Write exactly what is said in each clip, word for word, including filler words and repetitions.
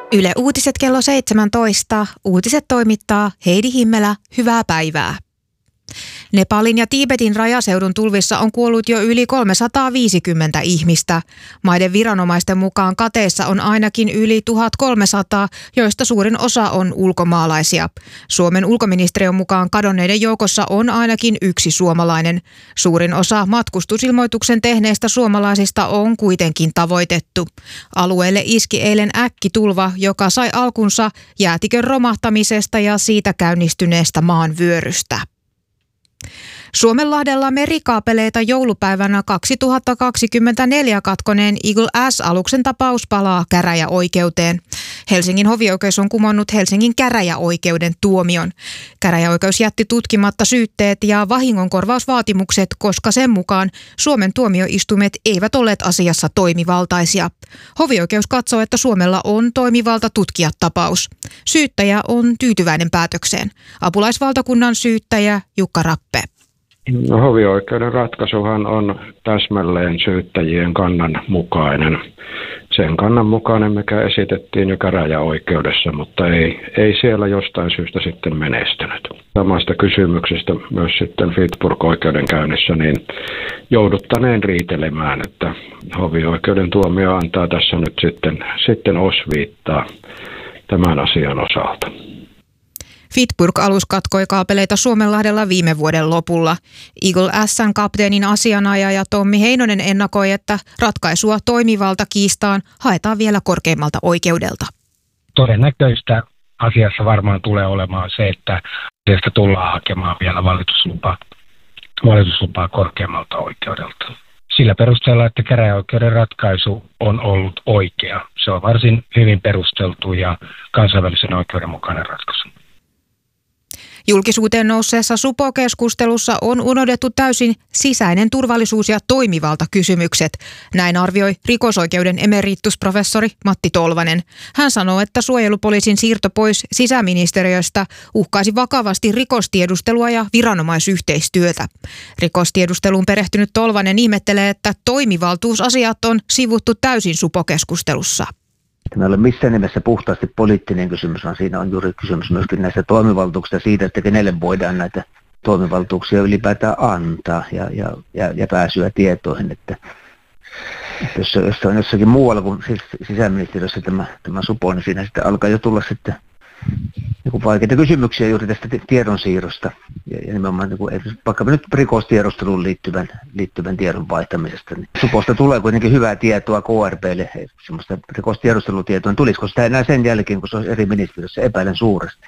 Yle Uutiset kello seitsemäntoista. Uutiset toimittaa Heidi Himmelä. Hyvää päivää. Nepalin ja Tiibetin rajaseudun tulvissa on kuollut jo yli kolmesataaviisikymmentä ihmistä. Maiden viranomaisten mukaan kateissa on ainakin yli tuhatkolmesataa, joista suurin osa on ulkomaalaisia. Suomen ulkoministeriön mukaan kadonneiden joukossa on ainakin yksi suomalainen. Suurin osa matkustusilmoituksen tehneistä suomalaisista on kuitenkin tavoitettu. Alueelle iski eilen äkkitulva, joka sai alkunsa jäätikön romahtamisesta ja siitä käynnistyneestä maanvyörystä. Suomenlahdella merikaapeleita joulupäivänä kaksituhattakaksikymmentäneljä katkoneen Eagle S-aluksen tapaus palaa käräjäoikeuteen. Helsingin hovioikeus on kumonnut Helsingin käräjäoikeuden tuomion. Käräjäoikeus jätti tutkimatta syytteet ja vahingonkorvausvaatimukset, koska sen mukaan Suomen tuomioistuimet eivät olleet asiassa toimivaltaisia. Hovioikeus katsoo, että Suomella on toimivalta tutkia tapaus. Syyttäjä on tyytyväinen päätökseen. Apulaisvaltakunnan syyttäjä Jukka Rappe. No, hovioikeuden ratkaisuhan on täsmälleen syyttäjien kannan mukainen. Sen kannan mukainen, mikä esitettiin jo käräjäoikeudessa, mutta ei, ei siellä jostain syystä sitten menestynyt. Samasta kysymyksestä myös sitten Fitburg-oikeudenkäynnissä niin jouduttaneen riitelemään, että hovioikeuden tuomio antaa tässä nyt sitten, sitten osviittaa tämän asian osalta. Fitburg-alus katkoi kaapeleita Suomenlahdella viime vuoden lopulla. Eagle S:n kapteenin asianajaja Tommi Heinonen ennakoi, että ratkaisua toimivalta kiistaan haetaan vielä korkeimmalta oikeudelta. Todennäköistä asiassa varmaan tulee olemaan se, että tästä tullaan hakemaan vielä valituslupaa, valituslupaa korkeimmalta oikeudelta. Sillä perusteella, että käräjäoikeuden ratkaisu on ollut oikea. Se on varsin hyvin perusteltu ja kansainvälisen oikeuden mukainen ratkaisu. Julkisuuteen nousseessa Supo-keskustelussa on unohdettu täysin sisäinen turvallisuus ja toimivaltakysymykset. Näin arvioi rikosoikeuden emeritusprofessori Matti Tolvanen. Hän sanoo, että suojelupoliisin siirto pois sisäministeriöstä uhkaisi vakavasti rikostiedustelua ja viranomaisyhteistyötä. Rikostiedusteluun perehtynyt Tolvanen ihmettelee, että toimivaltuusasiat on sivuttu täysin Supo-keskustelussa. Tämä ei ole missään nimessä puhtaasti poliittinen kysymys, vaan siinä on juuri kysymys myöskin näistä toimivaltuuksista siitä, että kenelle voidaan näitä toimivaltuuksia ylipäätään antaa ja, ja, ja, ja pääsyä tietoihin. Että, että jos, jos on jossakin muualla kuin sisäministeriössä tämä, tämä Supo, niin siinä sitten alkaa jo tulla sitten niin vaikeita kysymyksiä juuri tästä tiedonsiirrosta ja, ja nimenomaan niin vaikka nyt rikostiedusteluun liittyvän, liittyvän tiedon vaihtamisesta. Niin Suposta tulee kuitenkin hyvää tietoa K R P:lle, semmoista rikostiedustelutietoa. Tulisiko sitä enää sen jälkeen, kun se olisi eri ministeriössä, epäilen suuresti.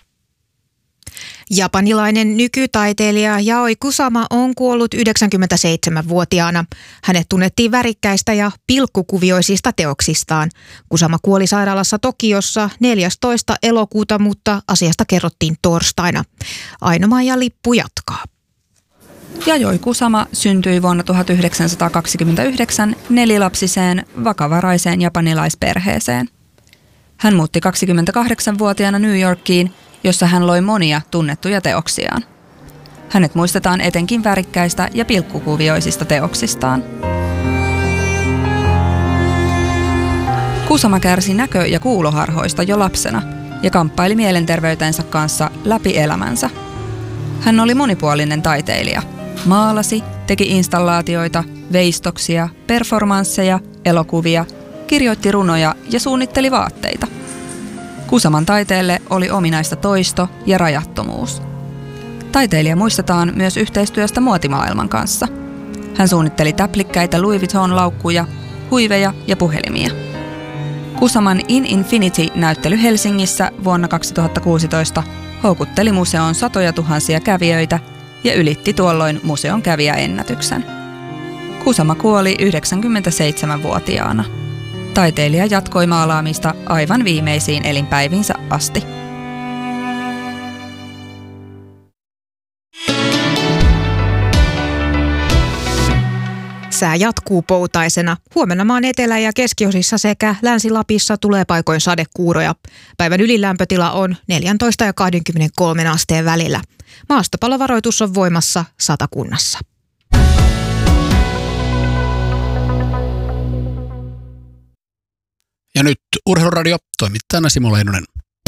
Japanilainen nykytaiteilija Yaoi Kusama on kuollut yhdeksänkymmentäseitsemänvuotiaana. Hänet tunnettiin värikkäistä ja pilkkukuvioisista teoksistaan. Kusama kuoli sairaalassa Tokiossa neljästoista elokuuta, mutta asiasta kerrottiin torstaina. Aino-Maija Lippu jatkaa. Yaoi Kusama syntyi vuonna tuhatyhdeksänsataakaksikymmentäyhdeksän nelilapsiseen, vakavaraiseen japanilaisperheeseen. Hän muutti kaksikymmentäkahdeksanvuotiaana New Yorkiin, jossa hän loi monia tunnettuja teoksiaan. Hänet muistetaan etenkin värikkäistä ja pilkkukuvioisista teoksistaan. Kusama kärsi näkö- ja kuuloharhoista jo lapsena ja kamppaili mielenterveytensä kanssa läpi elämänsä. Hän oli monipuolinen taiteilija. Maalasi, teki installaatioita, veistoksia, performansseja, elokuvia, kirjoitti runoja ja suunnitteli vaatteita. Kusaman taiteelle oli ominaista toisto ja rajattomuus. Taiteilija muistetaan myös yhteistyöstä muotimaailman kanssa. Hän suunnitteli täplikkäitä Louis Vuitton-laukkuja, huiveja ja puhelimia. Kusaman In Infinity-näyttely Helsingissä vuonna kaksituhattakuusitoista houkutteli museon satoja tuhansia kävijöitä ja ylitti tuolloin museon kävijäennätyksen. Kusama kuoli yhdeksänkymmentäseitsemänvuotiaana. Taiteilija jatkoi maalaamista aivan viimeisiin elinpäivinsä asti. Sää jatkuu poutaisena. Huomenna maan etelä- ja keskiosissa sekä Länsi-Lapissa tulee paikoin sadekuuroja. Päivän ylilämpötila on neljätoista ja kaksikymmentäkolme asteen välillä. Maastopallovaroitus on voimassa Satakunnassa. Ja nyt Urheiluradio, toimittajana Simo Leinonen.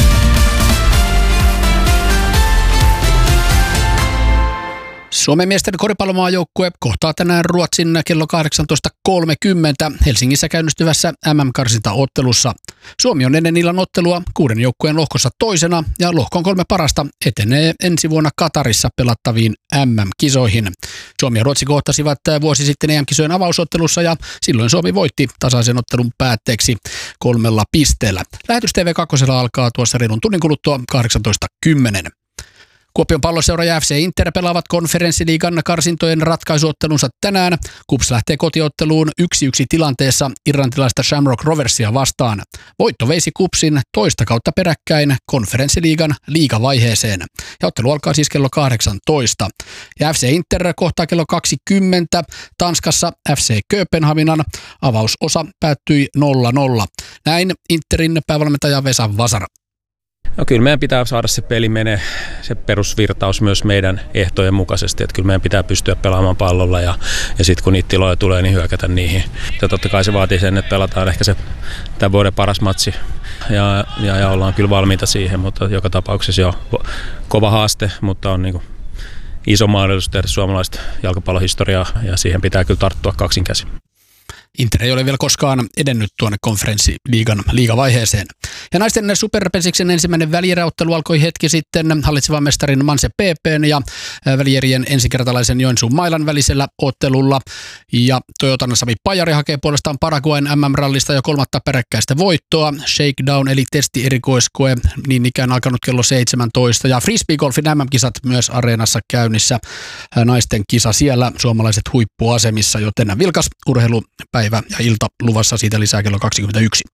Suomen miesten koripallomaajoukkue kohtaa tänään Ruotsin kello kahdeksantoista kolmekymmentä Helsingissä käynnistyvässä M M-karsintaottelussa. Suomi on ennen illan ottelua kuuden joukkueen lohkossa toisena ja lohkon kolme parasta etenee ensi vuonna Katarissa pelattaviin M M-kisoihin. Suomi ja Ruotsi kohtasivat vuosi sitten E M-kisojen avausottelussa ja silloin Suomi voitti tasaisen ottelun päätteeksi kolmella pisteellä. Lähetys T V kaksi alkaa tuossa reilun tunnin kuluttua kahdeksantoista kymmenen. Kuopion Palloseura ja F C Inter pelaavat konferenssiliigan karsintojen ratkaisuottelunsa tänään. KuPS lähtee kotiotteluun yksi yksi tilanteessa irlantilaista Shamrock Roversia vastaan. Voitto veisi KuPSin toista kautta peräkkäin konferenssiliigan liigavaiheeseen. Ja ottelu alkaa siis kello kahdeksantoista. Ja F C Inter kohtaa kello kaksikymmentä Tanskassa F C Kööpenhaminan. Avausosa päättyi nolla nolla. Näin Interin päävalmentaja Vesa Vasara. No kyllä meidän pitää saada se peli menee, se perusvirtaus myös meidän ehtojen mukaisesti, että kyllä meidän pitää pystyä pelaamaan pallolla ja, ja sitten kun niitä tiloja tulee, niin hyökätä niihin. Ja totta kai se vaatii sen, että pelataan ehkä se tämän vuoden paras matsi ja, ja, ja ollaan kyllä valmiita siihen, mutta joka tapauksessa jo kova haaste, mutta on niin kuin iso mahdollisuus tehdä suomalaista jalkapallohistoriaa ja siihen pitää kyllä tarttua kaksin käsin. Inter ei ole vielä koskaan edennyt tuonne konferenssiliigan liigavaiheeseen. Ja naisten superpesiksen ensimmäinen välieräottelu alkoi hetki sitten hallitsevan mestarin Manse P P:n ja välierien ensikertalaisen Joensuun Mailan välisellä ottelulla. Ja Toyotan Sami Pajari hakee puolestaan Paraguayn M M-rallista jo kolmatta peräkkäistä voittoa. Shakedown eli testierikoiskoe niin ikään alkanut kello seitsemäntoista. Ja frisbeegolfin M M-kisat myös areenassa käynnissä. Naisten kisa siellä, suomalaiset huippuasemissa, joten vilkas urheilupäivä ja ilta luvassa, siitä lisää kello kaksikymmentäyksi.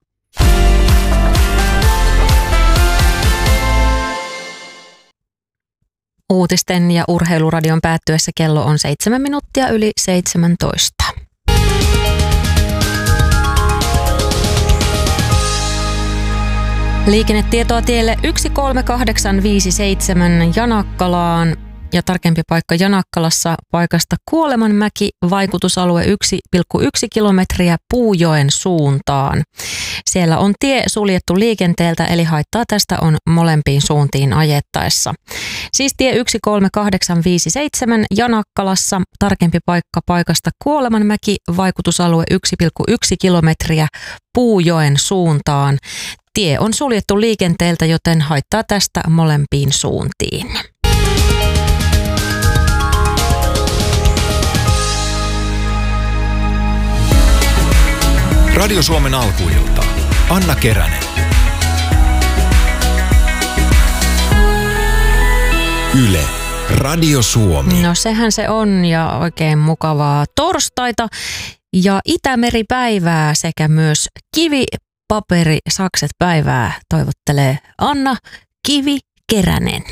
Uutisten ja urheiluradion päättyessä kello on seitsemän minuuttia yli seitsemäntoista. Liikennetietoa tielle yksi kolme kahdeksan viisi seitsemän Janakkalaan. Ja tarkempi paikka Janakkalassa paikasta Kuolemanmäki, vaikutusalue yksi pilkku yksi kilometriä Puujoen suuntaan. Siellä on tie suljettu liikenteeltä, eli haittaa tästä on molempiin suuntiin ajettaessa. Siis tie yksi kolme kahdeksan viisi seitsemän Janakkalassa, tarkempi paikka paikasta Kuolemanmäki, vaikutusalue yksi pilkku yksi kilometriä Puujoen suuntaan. Tie on suljettu liikenteeltä, joten haittaa tästä molempiin suuntiin. Radio Suomen alkuilta. Anna Keränen. Yle. Radio Suomi. No sehän se on ja oikein mukavaa torstaita ja Itämeri-päivää sekä myös kivi, paperi, sakset päivää toivottelee Anna Kivi Keränen.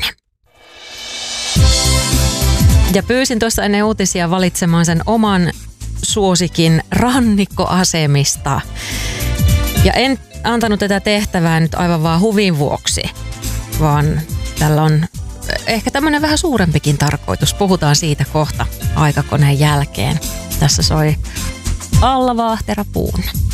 Ja pyysin tuossa ennen uutisia valitsemaan sen oman suosikin rannikkoasemista. Ja en antanut tätä tehtävää nyt aivan vaan huvin vuoksi, vaan tällä on ehkä tämmöinen vähän suurempikin tarkoitus. Puhutaan siitä kohta aikakoneen jälkeen. Tässä soi Alla Vaahtera Puun.